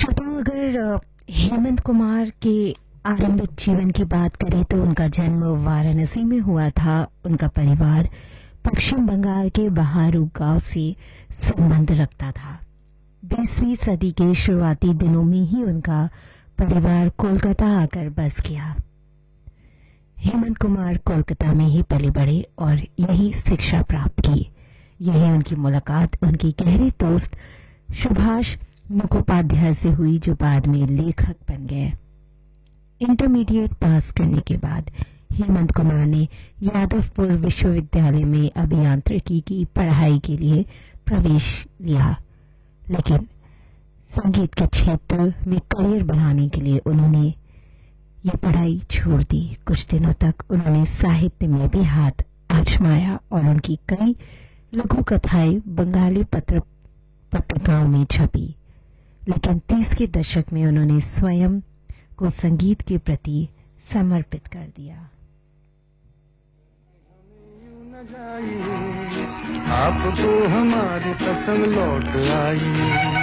श्रोताओं, अगर हेमंत कुमार के आरंभिक जीवन की बात करें तो उनका जन्म वाराणसी में हुआ था। उनका परिवार पश्चिम बंगाल के बहारू गांव से संबंध रखता था। 20वीं सदी के शुरुआती दिनों में ही उनका परिवार कोलकाता आकर बस गया। हेमंत कुमार कोलकाता में ही पले बढ़े और यही शिक्षा प्राप्त की। यही उनकी मुलाकात उनकी गहरी दोस्त सुभाष मुखोपाध्याय से हुई, जो बाद में लेखक बन गए। इंटरमीडिएट पास करने के बाद हेमंत कुमार ने यादवपुर विश्वविद्यालय में अभियांत्रिकी की पढ़ाई के लिए प्रवेश लिया, लेकिन संगीत के क्षेत्र में करियर बनाने के लिए उन्होंने ये पढ़ाई छोड़ दी। कुछ दिनों तक उन्होंने साहित्य में भी हाथ आजमाया और उनकी कई लघु कथाएं बंगाली पत्रिकाओं में छपी, लेकिन 30 के दशक में उन्होंने स्वयं को संगीत के प्रति समर्पित कर दिया। आपको हमारी पसंद लौट आई।